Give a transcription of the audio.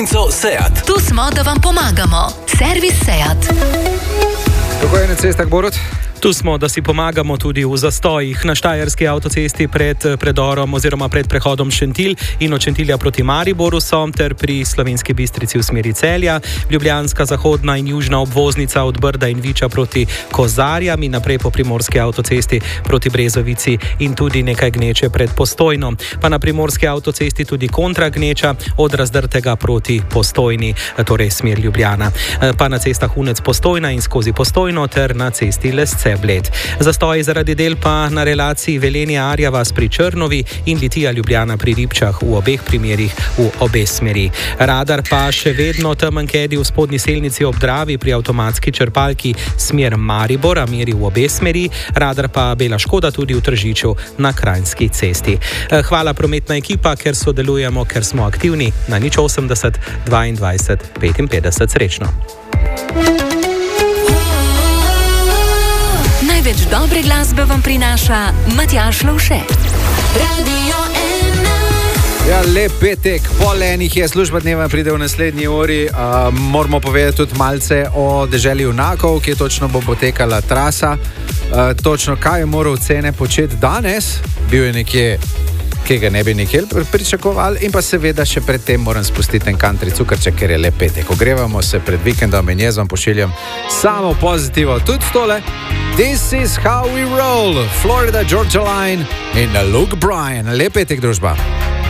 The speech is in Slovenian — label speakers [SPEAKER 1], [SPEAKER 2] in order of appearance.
[SPEAKER 1] Seat.
[SPEAKER 2] Tu smo, da vam pomagamo. Servis Seat.
[SPEAKER 3] Kako je na cestah, Borut?
[SPEAKER 4] Tu smo, da si pomagamo tudi v zastojih na Štajerski avtocesti pred predorom oziroma pred prehodom Šentilj in od Šentilja proti Mariboru ter pri Slovenski Bistrici v smeri Celja, Ljubljanska zahodna in južna obvoznica od Brda in Viča proti Kozarjam in naprej po Primorski avtocesti proti Brezovici in tudi nekaj gneče pred Postojno. Pa na Primorski avtocesti tudi kontra gneča od Razdrtega proti Postojni, torej smer Ljubljana. Pa na cestah Unec Postojna in skozi Postojno ter na cesti Lesce Bled. Zastoji zaradi del pa na relaciji Velenje-Arjavas pri Črnovi in Litija-Ljubljana pri Ribčah v obeh primerih v obe smeri. Radar pa še vedno temen kedi v spodnji selnici ob Dravi pri avtomatski črpalki smer Maribora, meri v obe smeri. Radar pa bela škoda tudi v Tržiču na Kranjski cesti. Hvala prometna ekipa, ker sodelujemo, ker smo aktivni na 080 22 55. Srečno.
[SPEAKER 2] Največ dobre glasbe vam prinaša Matjaž Lovše. Radio 1.
[SPEAKER 3] Ja, lep petek, pol enih je, služba dneva pride v naslednji uri. Moramo povedati tudi malce o deželi junakov, kje točno bo potekala trasa. Točno kaj je moral Cene početi danes, bil je nekje, ki ga ne bi nikjer pričakovali, in pa seveda še predtem moram spustiti en country cukrček, ker je lep petek. Ogrevamo se pred vikendom in jaz vam pošiljam samo pozitivo. Tudi tole, This is how we roll, Florida Georgia Line in Luke Bryan. Lep petek, družba.